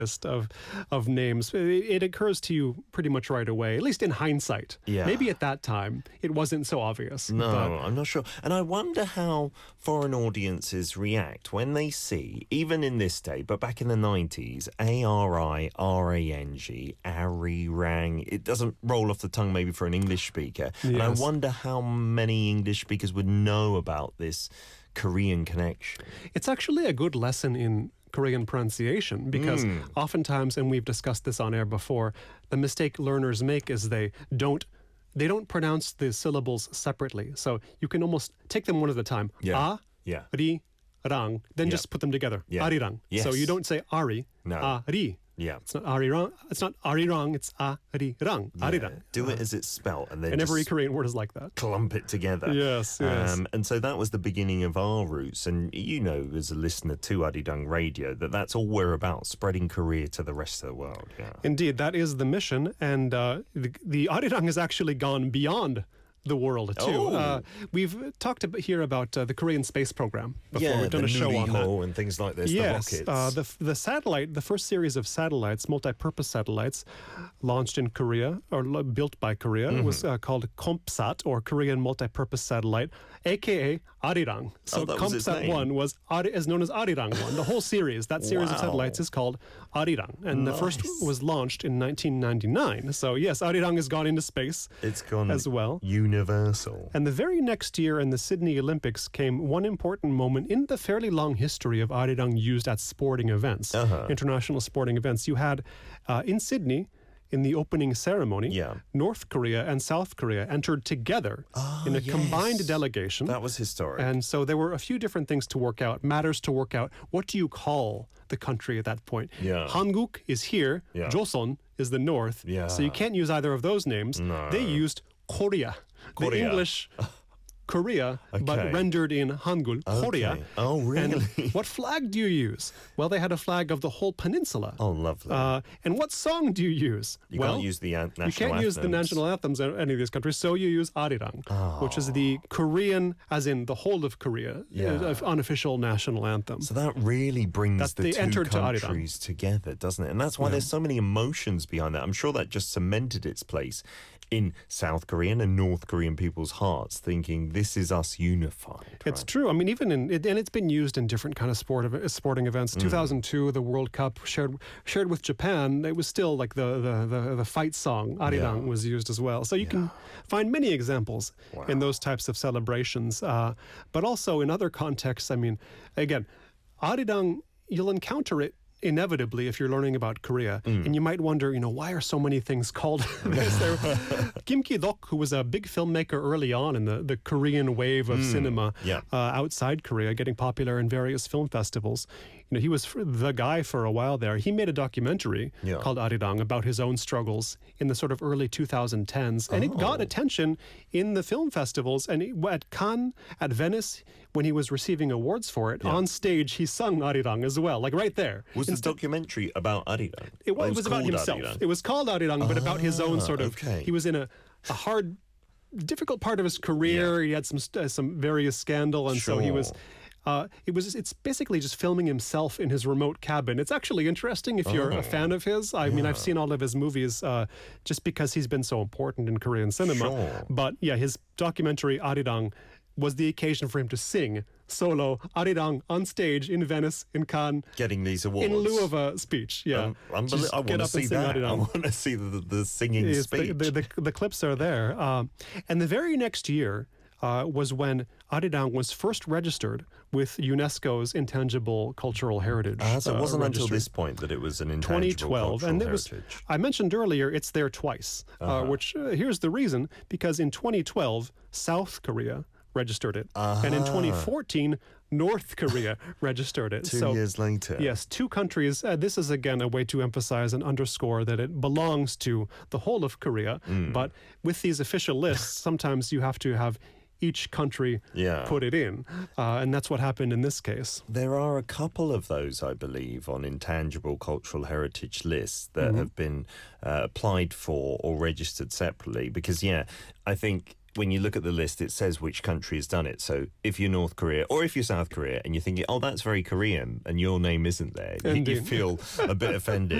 list of names. It occurs to you pretty much right away, at least in hindsight. Yeah. Maybe at that time it wasn't so obvious. No, but I'm not sure. And I wonder how foreign audiences react when they see, even in this day, but back in the 90s, Arirang, Arirang. It doesn't roll off the tongue maybe for an English speaker. Yes. And I wonder how many English speakers would know about this Korean connection. It's actually a good lesson in Korean pronunciation because oftentimes, and we've discussed this on air before, the mistake learners make is they don't pronounce the syllables separately. So you can almost take them one at a time. Yeah. Ri, rang, then Yeah. just put them together. Yeah. Arirang. Yes. So you don't say ari, No. ari. Yeah. It's not arirang, it's arirang, it's arirang. Arirang. Do it as it's spelt and then And every just Korean word is like that. clump it together. Yes. And so that was the beginning of our roots. And you know, as a listener to Arirang Radio, that's all we're about, spreading Korea to the rest of the world. Yeah. Indeed, that is the mission. And the Arirang has actually gone beyond the world, too. Oh. We've talked here about the Korean space program before. Yeah, We've done the a show on that. Nuliho and things like this, Yes, the rockets. the satellite, the first series of satellites, multi-purpose satellites, launched in Korea or built by Korea, was called KOMPSAT, or Korean Multi-Purpose Satellite, aka Arirang. So that was its KOMPSAT name. 1 is known as Arirang 1. The whole series, that series of Wow. satellites, is called Arirang, and the first Nice. was launched in 1999. So yes, Arirang has gone into space. It's gone as well. universal. And the very next year in the Sydney Olympics came one important moment in the fairly long history of Arirang used at sporting events, international sporting events. You had in Sydney, in the opening ceremony, Yeah. North Korea and South Korea entered together in a combined delegation. That was historic. And so there were a few different things to work out, matters to work out. What do you call the country at that point? Yeah. Hanguk is here, Yeah. Joseon is the north. Yeah. So you can't use either of those names. No. They used Korea. The Korea. English Korea, but Okay. rendered in Hangul, Korea. Okay. Oh, really? And what flag do you use? Well, they had a flag of the whole peninsula. Oh, lovely. And what song do you use? You well, can't use the national you can't use the anthems. national anthems in any of these countries, so you use Arirang, which is the Korean, as in the whole of Korea, unofficial national anthem. So that really brings That the they two entered to Arirang. countries together, doesn't it? And that's why there's so many emotions behind that. I'm sure that just cemented its place in South Korean and North Korean people's hearts, thinking this is us unified. It's true. I mean, even and it's been used in different kind of sporting events. 2002, the World Cup shared with Japan. It was still like the fight song Arirang was used as well. So you can find many examples in those types of celebrations. But also in other contexts. I mean, again, Arirang, you'll encounter it inevitably if you're learning about Korea, and you might wonder, why are so many things called this? Kim Ki-dok, who was a big filmmaker early on in the Korean wave of cinema outside Korea, getting popular in various film festivals, he was the guy for a while there. He made a documentary called Arirang about his own struggles in the sort of early 2010s, and it got attention in the film festivals, and at Cannes, at Venice, when he was receiving awards for it, on stage he sung Arirang as well, like right there. Was the documentary about Arirang? It was about called himself. Arirang? It was called Arirang, but about his own sort of. Okay. He was in a hard, difficult part of his career. He had some various scandal, and so he was. It's basically just filming himself in his remote cabin. It's actually interesting if you're a fan of his. I mean, I've seen all of his movies just because he's been so important in Korean cinema. Sure. But yeah, his documentary Arirang was the occasion for him to sing solo Arirang on stage in Venice, in Cannes, Getting these awards. in lieu of a speech. Yeah, I Just want get to up and see sing that. I Arirang. want to see the singing Yes, speech. the clips are there. And the very next year was when Arirang was first registered with UNESCO's Intangible Cultural Heritage. So it wasn't until registry. this point that it was an intangible 2012, and it was. heritage. I mentioned earlier it's there twice. Which here's the reason: because in 2012, South Korea registered it, and in 2014, North Korea registered it. 2 years later. Yes, two countries. This is again a way to emphasize and underscore that it belongs to the whole of Korea. But with these official lists, sometimes you have to have each country put it in. And that's what happened in this case. There are a couple of those, I believe, on intangible cultural heritage lists that have been applied for or registered separately. Because, I think when you look at the list, it says which country has done it. So if you're North Korea or if you're South Korea and you're thinking, oh, that's very Korean, and your name isn't there, you feel a bit offended.